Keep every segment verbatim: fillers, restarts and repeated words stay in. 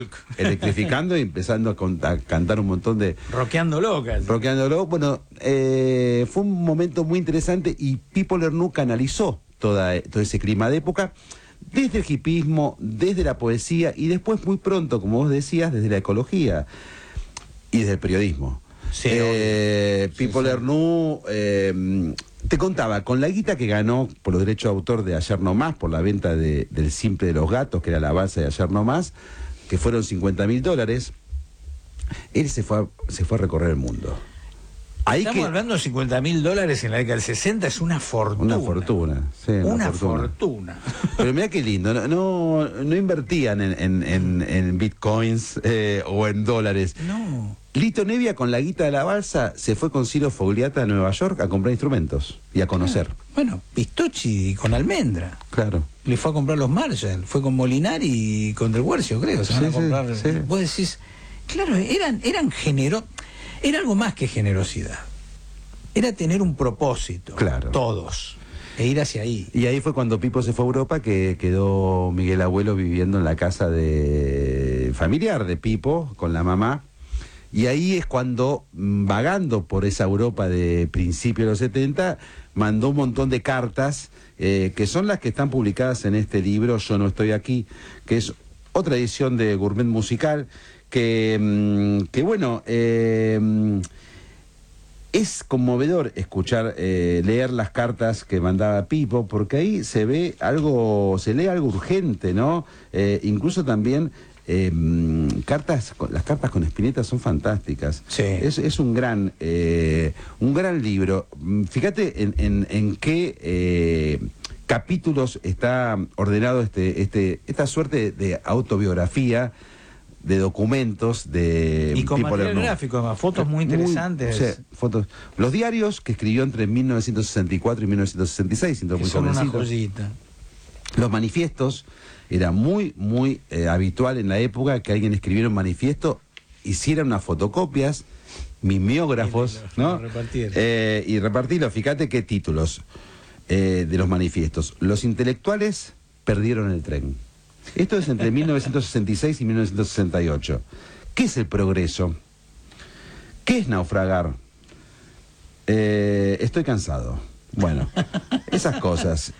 electrificando y empezando a, con, a cantar un montón de... Rockeando locas. Rockeándolo. Bueno, eh, fue un momento muy interesante y Pipo Lernoux canalizó toda, todo ese clima de época, desde el hipismo, desde la poesía y después muy pronto, como vos decías, desde la ecología y desde el periodismo. Sí, eh, sí, Pipo sí. Lernoux eh, te contaba, con la guita que ganó por los derechos de autor de Ayer No Más, por la venta de, del Simple de los Gatos, que era la base de Ayer No Más, que fueron cincuenta mil dólares, él se fue, a, se fue a recorrer el mundo. Ahí Estamos que, hablando de cincuenta mil dólares en la década del sesenta, es una fortuna. Una fortuna, sí. Una, una fortuna. fortuna. Pero mira qué lindo, no, no, no invertían en, en, en, en bitcoins eh, o en dólares. No. Lito Nevia, con la guita de la balsa, se fue con Ciro Fogliata a Nueva York a comprar instrumentos y a conocer. Claro. Bueno, Pistocchi con Almendra. Claro. Le fue a comprar los Marshall, fue con Molinari y con Del Guercio, creo. Se van Sí, a comprar. sí, sí. Vos decís, claro, eran, eran genero, era algo más que generosidad. Era tener un propósito. Claro. Todos. E ir hacia ahí. Y ahí fue cuando Pipo se fue a Europa, que quedó Miguel Abuelo viviendo en la casa de familiar de Pipo, con la mamá. Y ahí es cuando, vagando por esa Europa de principios de los setenta, mandó un montón de cartas, eh, que son las que están publicadas en este libro, Yo no estoy aquí, que es otra edición de Gourmet Musical, que, que bueno, eh, es conmovedor escuchar, eh, leer las cartas que mandaba Pipo, porque ahí se ve algo, se lee algo urgente, ¿no? Eh, incluso también... Eh, cartas, las cartas con Spinetta son fantásticas. Sí. Es, es un gran eh, un gran libro. Fíjate en, en, en qué eh, capítulos está ordenado este, este, esta suerte de autobiografía, de documentos de Y con Pipo material Lernoux. gráfico, además, fotos muy interesantes. Muy, sí, fotos. Los diarios que escribió entre mil novecientos sesenta y cuatro y mil novecientos sesenta y seis, siendo Que muy son una jovencito. joyita. Los manifiestos. Era muy, muy eh, habitual en la época que alguien escribiera un manifiesto, hiciera unas fotocopias, mimeógrafos, y lo, ¿no? Lo repartiera. Eh, y repartirlo. Fíjate qué títulos eh, de los manifiestos. Los intelectuales perdieron el tren. Esto es entre mil novecientos sesenta y seis y mil novecientos sesenta y ocho. ¿Qué es el progreso? ¿Qué es naufragar? Eh, estoy cansado. Bueno, esas cosas.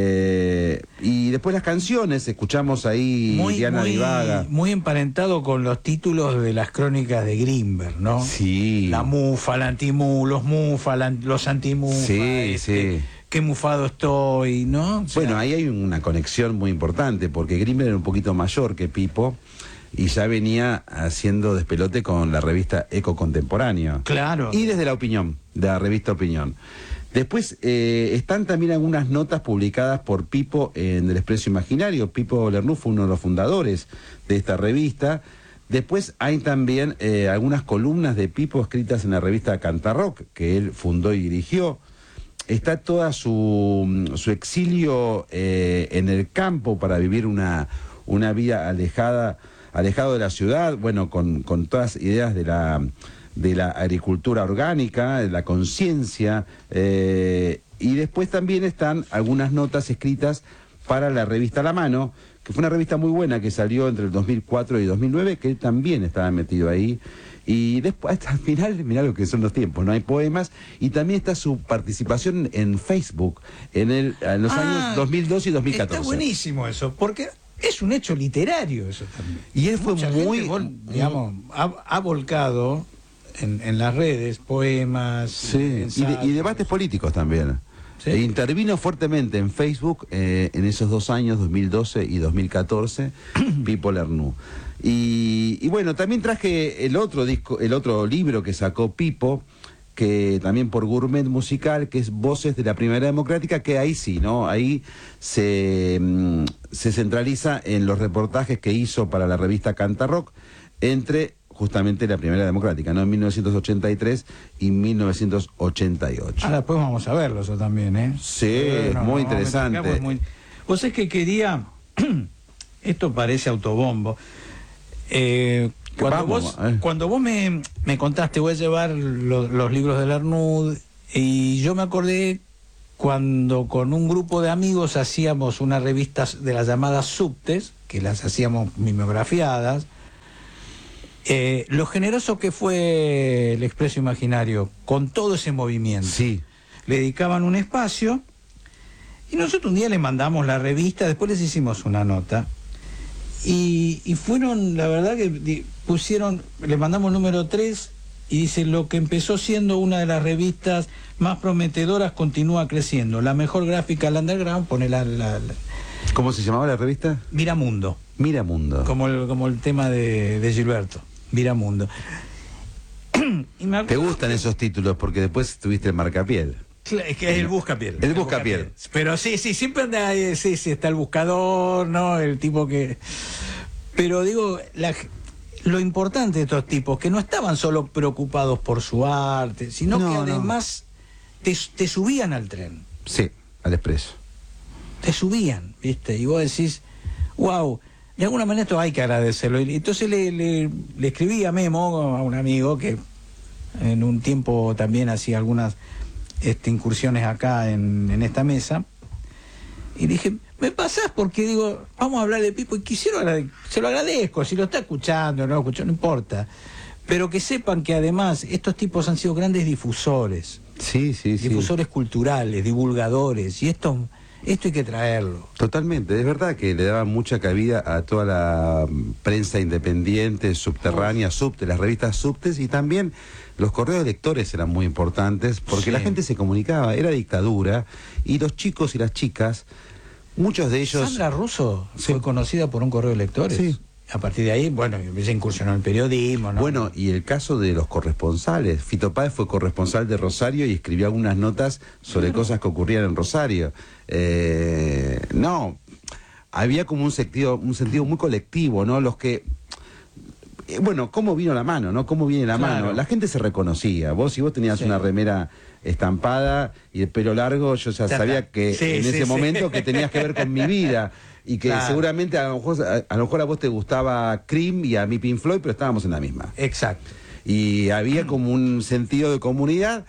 Eh, y después las canciones, escuchamos ahí Muy, Diana muy, Divaga. muy emparentado con los títulos de las crónicas de Grimberg, ¿no? Sí. La mufa, la antimú, los mufa, la, los antimufa. Sí, este, sí. Qué mufado estoy, ¿no? O sea, Bueno, ahí hay una conexión muy importante, porque Grimberg era un poquito mayor que Pipo y ya venía haciendo despelote con la revista Eco Contemporáneo. Claro. Y desde la opinión, de la revista Opinión. Después eh, están también algunas notas publicadas por Pipo en El Expreso Imaginario. Pipo Lernoux fue uno de los fundadores de esta revista. Después hay también eh, algunas columnas de Pipo escritas en la revista Cantarrock, que él fundó y dirigió. Está toda su, su exilio eh, en el campo para vivir una, una vida alejada, alejado de la ciudad, bueno, con, con todas ideas de la... de la agricultura orgánica, de la conciencia, eh, y después también están algunas notas escritas para la revista La Mano, que fue una revista muy buena que salió entre el dos mil cuatro y dos mil nueve, que él también estaba metido ahí. Y después, hasta el final, mirá lo que son los tiempos, no hay poemas, y también está su participación en Facebook, en, el, en los ah, años dos mil dos y dos mil catorce. Está buenísimo eso, porque es un hecho literario eso también. Y él fue Mucha muy... gente, vol, digamos, ha, ha volcado... En, en las redes, poemas, sí, y, de, y debates políticos también. ¿Sí? E intervino fuertemente en Facebook eh, en esos dos años, dos mil doce y dos mil catorce, Pipo Lernoux. Y, y bueno, también traje el otro disco, el otro libro que sacó Pipo, que también por Gourmet Musical, que es Voces de la Primavera Democrática, que ahí sí, ¿no? Ahí se, mm, se centraliza en los reportajes que hizo para la revista Cantarrock entre justamente la Primavera Democrática, ¿no? En mil novecientos ochenta y tres y mil novecientos ochenta y ocho. Ah, después vamos a verlo eso también, ¿eh? Sí, eh, no, muy no, interesante. Pues muy... Vos es que quería... Esto parece autobombo. Eh, cuando, Vamos, vos, eh. cuando vos me, me contaste, voy a llevar lo, los libros de Lernoux, y yo me acordé cuando con un grupo de amigos hacíamos unas revistas de las llamadas subtes, que las hacíamos mimeografiadas, Eh, lo generoso que fue el Expreso Imaginario con todo ese movimiento. Sí. Le dedicaban un espacio y nosotros un día le mandamos la revista, después les hicimos una nota y, y fueron, la verdad que pusieron, le mandamos el número tres y dice: lo que empezó siendo una de las revistas más prometedoras continúa creciendo, la mejor gráfica al underground, pone la, la, la... ¿Cómo se llamaba la revista? Miramundo. Miramundo. Como el, como el tema de, de Gilberto, Miramundo. Y me... ¿Te gustan esos títulos? Porque después tuviste el marcapiel. Es que es el buscapiel. El buscapiel. Pero sí, sí, siempre anda ahí, sí, sí, está el buscador, ¿no? El tipo que... Pero digo, la... lo importante de estos tipos, que no estaban solo preocupados por su arte, sino no, que además no. te, te subían al tren. Sí, al Expreso. Te subían, ¿viste? Y vos decís, wow, de alguna manera esto hay que agradecerlo. Y entonces le, le, le escribí a Memo, a un amigo que en un tiempo también hacía algunas este, incursiones acá en, en esta mesa, y dije, ¿me pasás? Porque digo, vamos a hablar de Pipo, y quisiera, se lo agradezco, si lo está escuchando, no lo escuchó, no importa, pero que sepan que además estos tipos han sido grandes difusores, sí, sí, sí. difusores culturales, divulgadores, y esto, esto hay que traerlo. Totalmente, es verdad que le daban mucha cabida a toda la prensa independiente, subterránea, subte, las revistas subtes, y también los correos de lectores eran muy importantes, porque sí. La gente se comunicaba, era dictadura, y los chicos y las chicas, muchos de ellos... Sandra Russo sí. fue conocida por un correo de lectores. Sí. A partir de ahí, bueno, se incursionó en el periodismo, ¿no? Bueno, y el caso de los corresponsales. Fito Páez fue corresponsal de Rosario y escribió algunas notas sobre claro. cosas que ocurrían en Rosario. Eh, no, había como un sentido, un sentido muy colectivo, ¿no? Los que... Eh, bueno, ¿cómo vino la mano, no? ¿Cómo viene la claro. mano? La gente se reconocía. Vos, si vos tenías sí. una remera estampada y el pelo largo, yo ya, ya sabía está. que sí, en sí, ese sí. momento que tenías que ver con mi vida. Y que claro. seguramente a lo, mejor, a, a lo mejor a vos te gustaba Cream y a mí Pink Floyd, pero estábamos en la misma. Exacto. Y había como un sentido de comunidad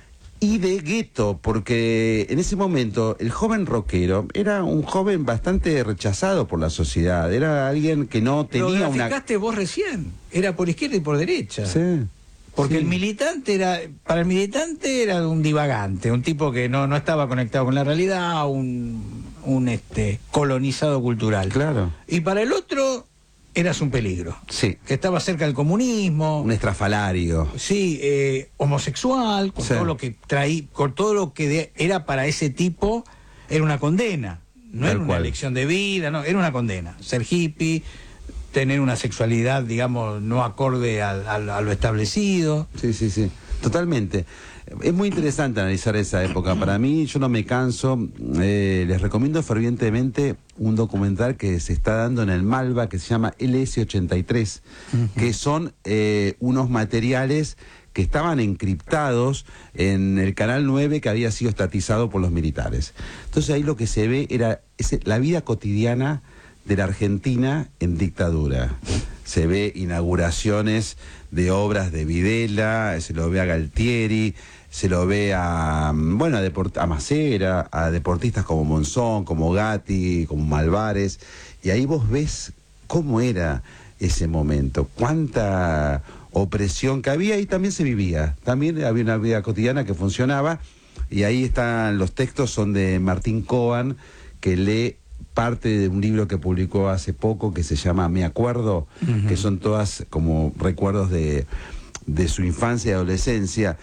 y de gueto, porque en ese momento el joven rockero era un joven bastante rechazado por la sociedad, era alguien que no tenía Lo una... Lo graficaste vos recién, era por izquierda y por derecha. Sí. Porque sí. el militante era, para el militante era un divagante, un tipo que no, no estaba conectado con la realidad, un, un este colonizado cultural. Claro. Y para el otro eras un peligro. Sí. Que estaba cerca del comunismo. Un estrafalario. Sí, eh, homosexual, con sí. todo lo que traí, con todo lo que de, era para ese tipo, era una condena. No Tal era una cual. elección de vida, no, era una condena. Ser hippie, tener una sexualidad, digamos, no acorde a, a, a lo establecido. Sí, sí, sí, totalmente. Es muy interesante analizar esa época. Para mí, yo no me canso. Eh, les recomiendo fervientemente un documental que se está dando en el Malva, que se llama L S ochenta y tres, uh-huh. que son eh, unos materiales que estaban encriptados en el Canal nueve, que había sido estatizado por los militares. Entonces ahí lo que se ve era ese, la vida cotidiana de la Argentina en dictadura. Se ve inauguraciones de obras de Videla, se lo ve a Galtieri, se lo ve a, bueno, a, deport a Macera, a deportistas como Monzón, como Gatti, como Malvares, y ahí vos ves cómo era ese momento, cuánta opresión que había, y también se vivía, también había una vida cotidiana que funcionaba, y ahí están, los textos son de Martín Coan, que lee parte de un libro que publicó hace poco que se llama Me Acuerdo, uh-huh. que son todas como recuerdos de, de su infancia y adolescencia.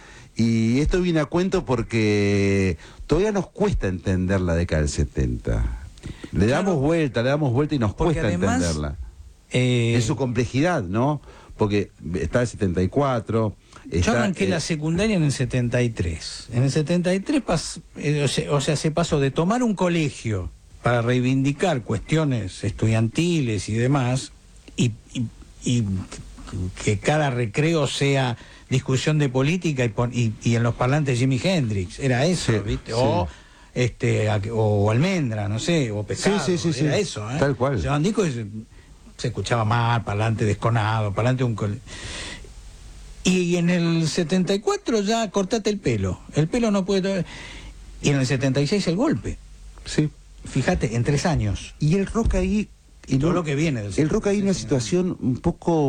Y esto viene a cuento porque todavía nos cuesta entender la década del setenta. Le claro. damos vuelta, le damos vuelta y nos porque cuesta además, entenderla. Eh... En su complejidad, ¿no? Porque está el setenta y cuatro... Está, Yo arranqué eh... la secundaria en el setenta y tres. En el setenta y tres, pas... eh, o, sea, o sea, se pasó de tomar un colegio para reivindicar cuestiones estudiantiles y demás, y, y, y que cada recreo sea discusión de política y, y, y en los parlantes Jimi Hendrix, era eso, sí, ¿viste? Sí. O este o Almendra, no sé, o Pescado, sí, sí, sí, era sí. eso, ¿eh? Tal cual. Llevaban discos y se, se escuchaba mal, parlante desconado, parlante un cole... Y en el setenta y cuatro ya cortate el pelo, el pelo no puede... Y en el setenta y seis el golpe. Sí. Fíjate, en tres años. Y el rock ahí... Y todo lo que viene del el rock ahí en una situación un poco...